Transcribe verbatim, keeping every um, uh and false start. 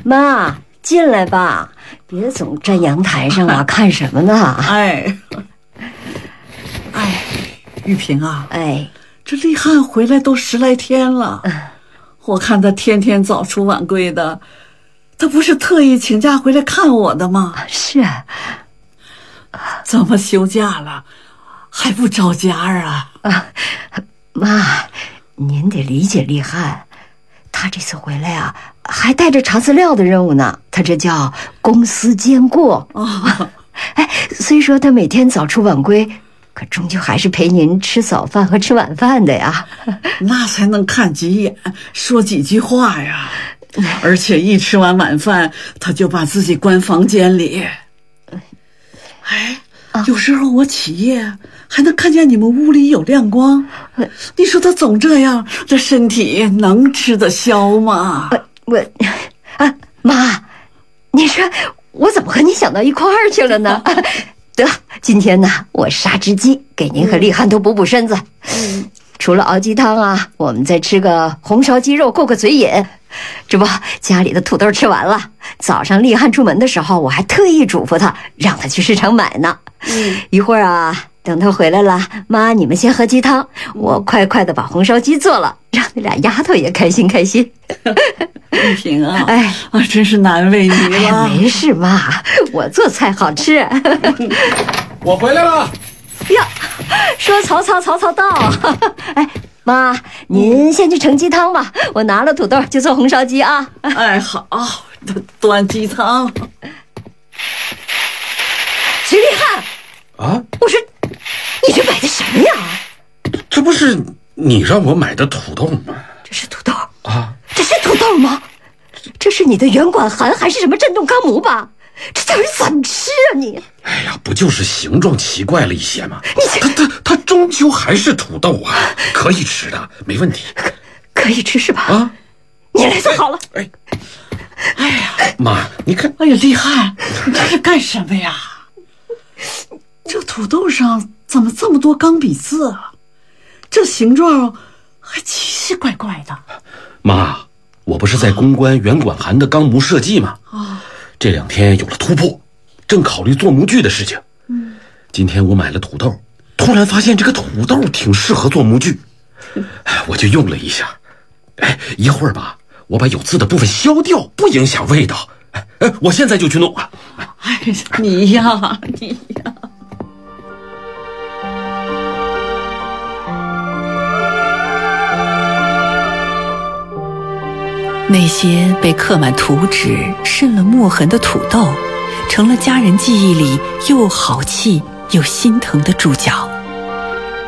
妈，进来吧，别总站阳台上啊，看什么呢？ 哎，哎，玉萍啊， 哎， 这厉汉回来都十来天了，嗯、我看他天天早出晚归的，他不是特意请假回来看我的吗？ 是啊， 怎么休假了还不着家啊？ 啊，妈，您得理解厉汉，他这次回来啊，还带着查资料的任务呢，他这叫公司兼顾。哦，哎，虽说他每天早出晚归，可终究还是陪您吃早饭和吃晚饭的呀。 那才能看几眼，说几句话呀。而且一吃完晚饭，他就把自己关房间里。哎，啊、有时候我起夜还能看见你们屋里有亮光。你说他总这样，这身体能吃得消吗？ 我，啊，妈，你说我怎么和你想到一块儿去了呢？得，今天呢，我杀只鸡，给您和厉汉都补补身子。嗯，除了熬鸡汤啊，我们再吃个红烧鸡肉过个嘴瘾。这不，家里的土豆吃完了，早上厉汉出门的时候，我还特意嘱咐他，让他去市场买呢。嗯，一会儿啊，等他回来了，妈，你们先喝鸡汤，我快快的把红烧鸡做了，让那俩丫头也开心开心。 玉萍啊， 哎啊，真是难为你了。 哎、没事妈，我做菜好吃。 我回来了。 呀，说曹操曹操到。哎，妈，您先去盛鸡汤吧，我拿了土豆就做红烧鸡啊。 哎，好，端鸡汤。 徐厉汉啊， 我说你这买的什么呀？ 这不是你让我买的土豆吗？ 这是土豆啊？ 这是土豆吗？这是你的圆管函还是什么震动纲目吧？这叫人怎么吃啊你？ 哎呀，不就是形状奇怪了一些吗？ 你它它它终究还是土豆啊，可以吃的，没问题。 可, 可以吃是吧？ 啊， 你来做好了。 哎，哎呀，妈，你看， 哎呀，厉害，你这是干什么呀？这土豆上怎么这么多钢笔字啊？这形状还奇奇怪怪的。 妈，我不是在攻关圆管函的纲目设计吗？啊，这两天有了突破，正考虑做模具的事情。嗯，今天我买了土豆，突然发现这个土豆挺适合做模具，我就用了一下。哎，一会儿吧，我把有字的部分削掉，不影响味道。哎，我现在就去弄啊！ 哎，你呀，你呀。 那些被刻满图纸、渗了墨痕的土豆，成了家人记忆里又豪气又心疼的主角。